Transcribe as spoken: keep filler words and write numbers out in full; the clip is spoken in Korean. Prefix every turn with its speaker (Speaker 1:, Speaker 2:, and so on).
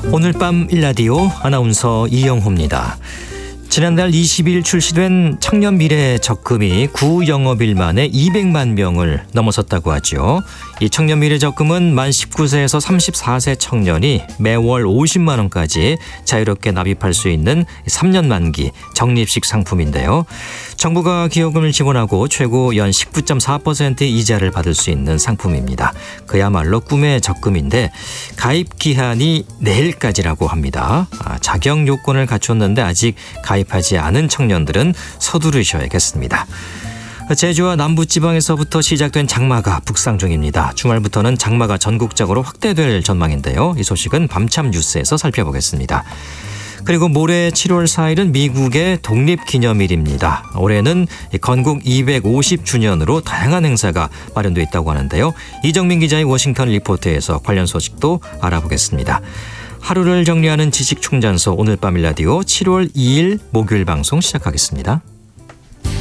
Speaker 1: 오늘 밤 일라디오 아나운서 이영호입니다. 지난달 이십 일 출시된 청년 미래 적금이 구 영업일 만에 이백만 명을 넘어섰다고 하죠. 이 청년 미래 적금은 만 십구 세에서 삼십사 세 청년이 매월 오십만 원까지 자유롭게 납입할 수 있는 삼 년 만기 적립식 상품인데요. 정부가 기여금을 지원하고 최고 연 십구 점 사 퍼센트 이자를 받을 수 있는 상품입니다. 그야말로 꿈의 적금인데 가입 기한이 내일까지라고 합니다. 아, 자격 요건을 갖췄는데 아직 가입하지 않은 청년들은 서두르셔야겠습니다. 제주와 남부지방에서부터 시작된 장마가 북상 중입니다. 주말부터는 장마가 전국적으로 확대될 전망인데요. 이 소식은 밤참 뉴스에서 살펴보겠습니다. 그리고 모레 칠월 사일은 미국의 독립기념일입니다. 올해는 건국 이백오십 주년으로 다양한 행사가 마련되어 있다고 하는데요. 이정민 기자의 워싱턴 리포트에서 관련 소식도 알아보겠습니다. 하루를 정리하는 지식충전소 오늘 밤 일라디오 칠월 이일 목요일 방송 시작하겠습니다.